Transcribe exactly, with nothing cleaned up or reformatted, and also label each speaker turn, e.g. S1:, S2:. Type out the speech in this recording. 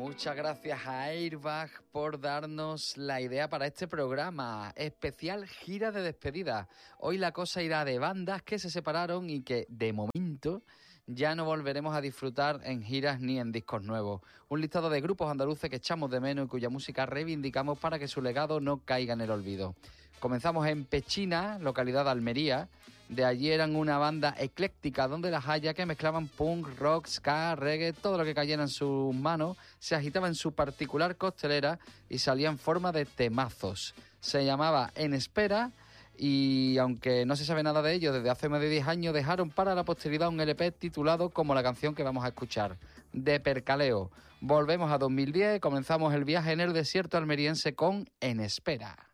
S1: Muchas gracias a Airbag por darnos la idea para este programa especial gira de despedida. Hoy la cosa irá de bandas que se separaron y que de momento ya no volveremos a disfrutar en giras ni en discos nuevos. Un listado de grupos andaluces que echamos de menos y cuya música reivindicamos para que su legado no caiga en el olvido. Comenzamos en Pechina, localidad de Almería. De allí eran una banda ecléctica donde las haya que mezclaban punk, rock, ska, reggae, todo lo que cayera en sus manos, se agitaba en su particular costelera y salía en forma de temazos. Se llamaba En Espera y aunque no se sabe nada de ellos, desde hace más de diez años dejaron para la posteridad un L P titulado como la canción que vamos a escuchar, De Percaleo. Volvemos a dos mil diez, comenzamos el viaje en el desierto almeriense con En Espera.